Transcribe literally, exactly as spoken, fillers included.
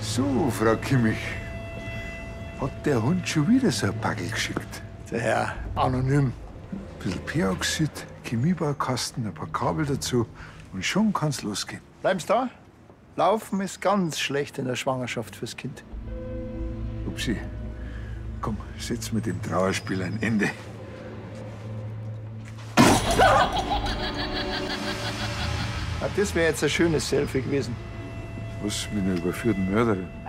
So, Frau Kimmich. Hat der Hund schon wieder so ein Packel geschickt? Der Herr Anonym. Ein bisschen Peroxid, Chemiebaukasten, ein paar Kabel dazu und schon kann's losgehen. Bleiben Sie da. Laufen ist ganz schlecht in der Schwangerschaft fürs Kind. Upsi, komm, setz mit dem Trauerspiel ein Ende. Ja, das wäre jetzt ein schönes Selfie gewesen. Was mit einer überführten Mörderin?